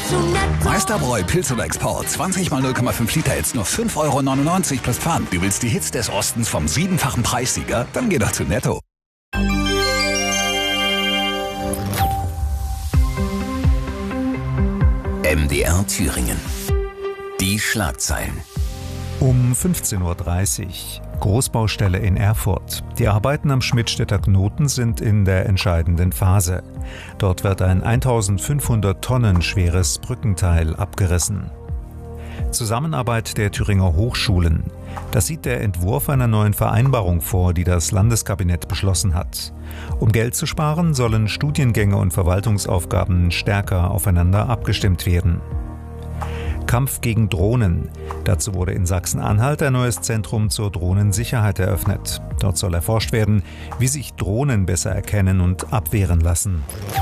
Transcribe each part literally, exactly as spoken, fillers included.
Meisterbräu Pilz oder Export. zwanzig mal null Komma fünf Liter, jetzt nur fünf Euro neunundneunzig plus Pfand. Du willst die Hits des Ostens vom siebenfachen Preissieger? Dann geh doch zu Netto. M D R Thüringen. Die Schlagzeilen. Um fünfzehn Uhr dreißig. Großbaustelle in Erfurt. Die Arbeiten am Schmidtstädter Knoten sind in der entscheidenden Phase. Dort wird ein eintausendfünfhundert Tonnen schweres Brückenteil abgerissen. Zusammenarbeit der Thüringer Hochschulen. Das sieht der Entwurf einer neuen Vereinbarung vor, die das Landeskabinett beschlossen hat. Um Geld zu sparen, sollen Studiengänge und Verwaltungsaufgaben stärker aufeinander abgestimmt werden. Kampf gegen Drohnen. Dazu wurde in Sachsen-Anhalt ein neues Zentrum zur Drohnensicherheit eröffnet. Dort soll erforscht werden, wie sich Drohnen besser erkennen und abwehren lassen.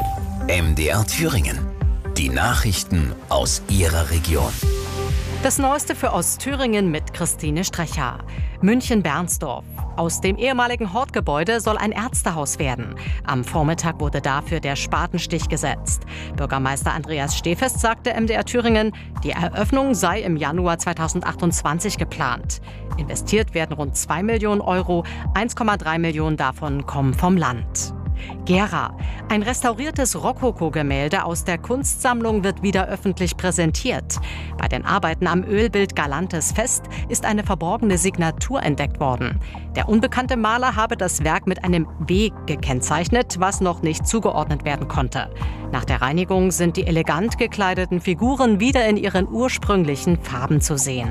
M D R Thüringen. Die Nachrichten aus Ihrer Region. Das Neueste für Ostthüringen mit Christine Strecher. München-Bernsdorf. Aus dem ehemaligen Hortgebäude soll ein Ärztehaus werden. Am Vormittag wurde dafür der Spatenstich gesetzt. Bürgermeister Andreas Stehfest sagte M D R Thüringen, die Eröffnung sei im Januar zweitausendachtundzwanzig geplant. Investiert werden rund zwei Millionen Euro, eins Komma drei Millionen davon kommen vom Land. Gera. Ein restauriertes Rokoko-Gemälde aus der Kunstsammlung wird wieder öffentlich präsentiert. Bei den Arbeiten am Ölbild Galantes Fest ist eine verborgene Signatur entdeckt worden. Der unbekannte Maler habe das Werk mit einem W gekennzeichnet, was noch nicht zugeordnet werden konnte. Nach der Reinigung sind die elegant gekleideten Figuren wieder in ihren ursprünglichen Farben zu sehen.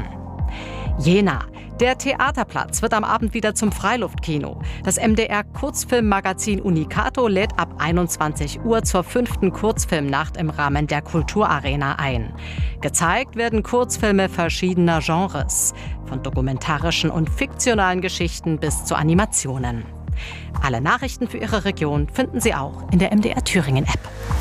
Jena. Der Theaterplatz wird am Abend wieder zum Freiluftkino. Das M D R-Kurzfilmmagazin Unicato lädt ab einundzwanzig Uhr zur fünften Kurzfilmnacht im Rahmen der Kulturarena ein. Gezeigt werden Kurzfilme verschiedener Genres, von dokumentarischen und fiktionalen Geschichten bis zu Animationen. Alle Nachrichten für Ihre Region finden Sie auch in der M D R Thüringen-App.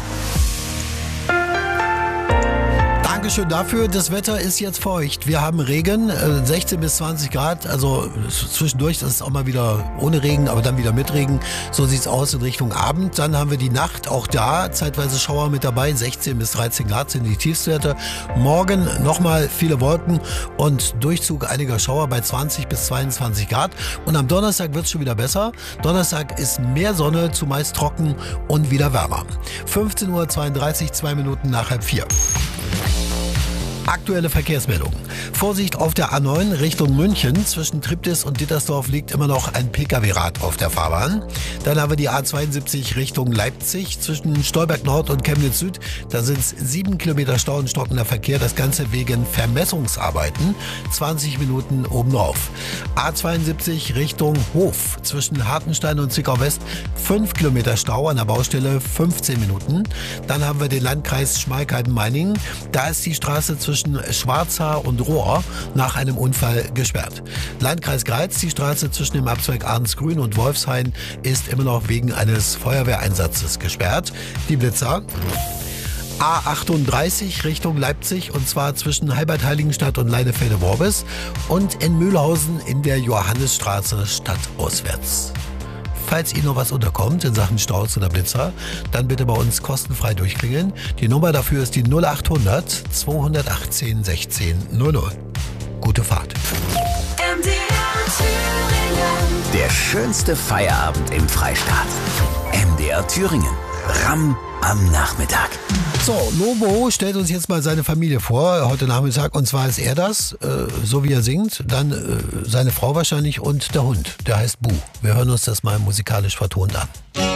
Dankeschön dafür. Das Wetter ist jetzt feucht. Wir haben Regen, sechzehn bis zwanzig Grad. Also zwischendurch ist es auch mal wieder ohne Regen, aber dann wieder mit Regen. So sieht es aus in Richtung Abend. Dann haben wir die Nacht, auch da zeitweise Schauer mit dabei. sechzehn bis dreizehn Grad sind die Tiefstwerte. Morgen nochmal viele Wolken und Durchzug einiger Schauer bei zwanzig bis zweiundzwanzig Grad. Und am Donnerstag wird es schon wieder besser. Donnerstag ist mehr Sonne, zumeist trocken und wieder wärmer. fünfzehn Uhr zweiunddreißig, zwei Minuten nach halb vier. Aktuelle Verkehrsmeldungen. Vorsicht auf der A neun Richtung München. Zwischen Triptis und Dittersdorf liegt immer noch ein P K W-Rad auf der Fahrbahn. Dann haben wir die A zweiundsiebzig Richtung Leipzig. Zwischen Stolberg Nord und Chemnitz Süd. Da sind es sieben Kilometer Stau und stockender Verkehr. Das Ganze wegen Vermessungsarbeiten. zwanzig Minuten obendrauf. A zweiundsiebzig Richtung Hof. Zwischen Hartenstein und Zwickau West. fünf Kilometer Stau an der Baustelle. fünfzehn Minuten. Dann haben wir den Landkreis Schmalkalden-Meiningen. Da ist die Straße zwischen zwischen Schwarzhaar und Rohr nach einem Unfall gesperrt. Landkreis Greiz, die Straße zwischen dem Abzweig Ahrensgrün und Wolfshain ist immer noch wegen eines Feuerwehreinsatzes gesperrt. Die Blitzer. A achtunddreißig Richtung Leipzig und zwar zwischen Halbert-Heiligenstadt und Leinefelde-Worbis und in Mühlhausen in der Johannisstraße stadtauswärts. Falls Ihnen noch was unterkommt in Sachen Staus oder Blitzer, dann bitte bei uns kostenfrei durchklingeln. Die Nummer dafür ist die null achthundert zweihundertachtzehn sechzehn null null. Gute Fahrt. M D R Thüringen. Der schönste Feierabend im Freistaat. M D R Thüringen. Ramm am Nachmittag. So, Lobo stellt uns jetzt mal seine Familie vor, heute Nachmittag. Und zwar ist er das, äh, so wie er singt. Dann äh, seine Frau wahrscheinlich und der Hund, der heißt Bu. Wir hören uns das mal musikalisch vertont an.